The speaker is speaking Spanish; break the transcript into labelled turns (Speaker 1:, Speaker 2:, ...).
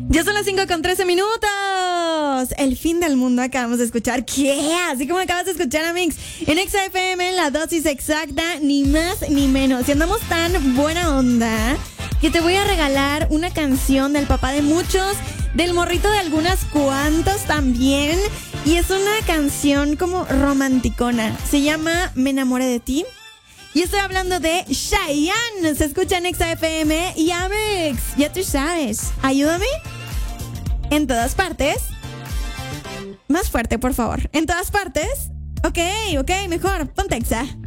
Speaker 1: Ya son las 5:13. El fin del mundo acabamos de escuchar. ¿Qué? Así como acabas de escuchar a Mix en Exa FM, la dosis exacta, ni más ni menos. Y andamos tan buena onda que te voy a regalar una canción del papá de muchos, del morrito de algunas cuantos también. Y es una canción como romanticona. Se llama Me enamoré de ti. Y estoy hablando de Chayanne. Se escucha en Exa FM y Amex. Ya tú sabes. Ayúdame. En todas partes. Más fuerte, por favor. En todas partes. Ok, mejor. Ponte Exa.